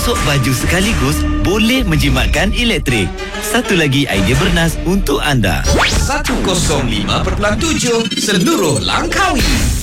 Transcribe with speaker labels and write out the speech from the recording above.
Speaker 1: Gosok baju sekaligus boleh menjimatkan elektrik. Satu lagi idea bernas untuk anda.
Speaker 2: 105.7 seluruh Langkawi.